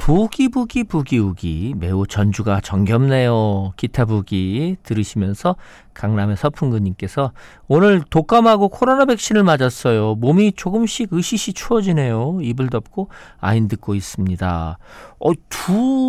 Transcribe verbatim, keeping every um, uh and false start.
부기부기 부기우기 매우 전주가 정겹네요. 기타 부기 들으시면서 강남의 서풍근님께서 오늘 독감하고 코로나 백신을 맞았어요. 몸이 조금씩 으시시 추워지네요. 이불 덮고 아인 듣고 있습니다. 어, 두